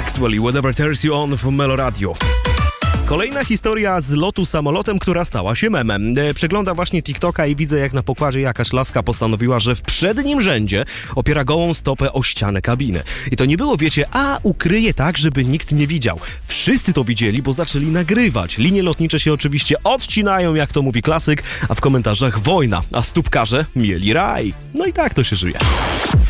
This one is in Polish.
Maxwell i Whatever Turns You On w Melo Radio. Kolejna historia z lotu samolotem, która stała się memem. Przeglądam właśnie TikToka i widzę, jak na pokładzie jakaś laska postanowiła, że w przednim rzędzie opiera gołą stopę o ścianę kabiny. I to nie było, wiecie, ukryje tak, żeby nikt nie widział. Wszyscy to widzieli, bo zaczęli nagrywać. Linie lotnicze się oczywiście odcinają, jak to mówi klasyk, a w komentarzach wojna, a stópkarze mieli raj. No i tak to się żyje.